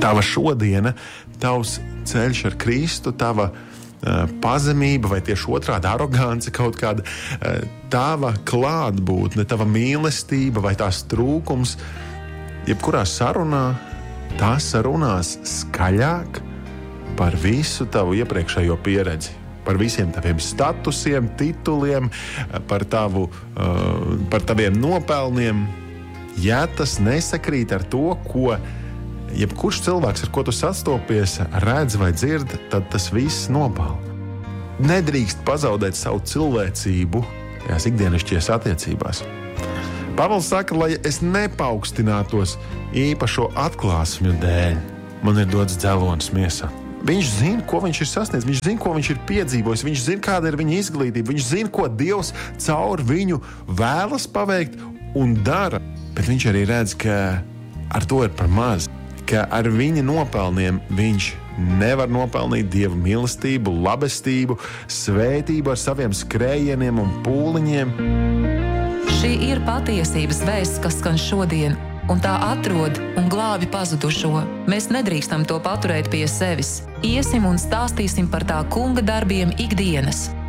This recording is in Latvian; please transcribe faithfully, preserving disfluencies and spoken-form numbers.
tava šodiena, tavs ceļš ar Kristu, tava uh, pazemība vai tieši otrādi arogance kaut kāda, uh, tava klātbūtne, tava mīlestība vai tās trūkums, jebkurā sarunā, tās runās skaļāk par visu tavu iepriekšējo pieredzi, par visiem taviem statusiem, tituliem, par, tavu, uh, par taviem nopelniem. Ja tas nesakrīt ar to, ko jebkurš cilvēks, ar ko tu sastopies, redz vai dzird, tad tas viss nopāl. Nedrīkst pazaudēt savu cilvēcību tajās ikdienišķajās attiecībās. Pāvils saka, lai es nepaukstinātos īpašo atklāsmju dēļ, man ir dots dzelonis miesā. Viņš zina, ko viņš ir sasniedzis, viņš zina, ko viņš ir piedzīvojis, viņš zina, kāda ir viņa izglītība, viņš zina, ko Dievs caur viņu vēlas paveikt un dara. Bet viņš arī redz, ka ar to ir par maz, ka ar viņa nopelniem viņš nevar nopelnīt Dieva mīlestību, labestību, svētību ar saviem skrējieniem un pūliņiem. Šī ir patiesības vēsts, kas skan šodien, un tā atrod un glābi pazudušo. Mēs nedrīkstam to paturēt pie sevis. Iesim un stāstīsim par tā kunga darbiem ikdienas.